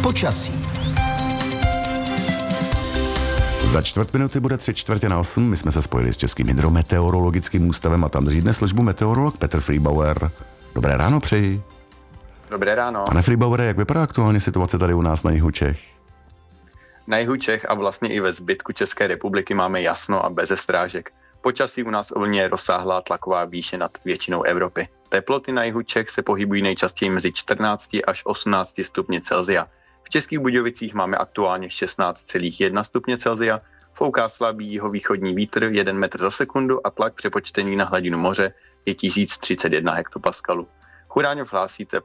Počasí. Za čtvrt minuty bude 7:45. My jsme se spojili s Českým hydrometeorologickým ústavem a tam drží dnes službu meteorolog Petr Friebauer. Dobré ráno přeji. Dobré ráno. Pane Friebauere, jak vypadá aktuálně situace tady u nás na jihu Čech? Na jihu Čech a vlastně i ve zbytku České republiky máme jasno a beze srážek. Počasí u nás ovlivňuje rozsáhlá tlaková výše nad většinou Evropy. Teploty na jihu Čech se pohybují nejčastěji mezi 14 až 18 stupni Celsia. V Českých Budějovicích máme aktuálně 16,1 stupně Celsia, fouká slabý jihovýchodní vítr 1 metr za sekundu a tlak přepočtený na hladinu moře je 1031 hektopaskalů. Chudáňov hlásí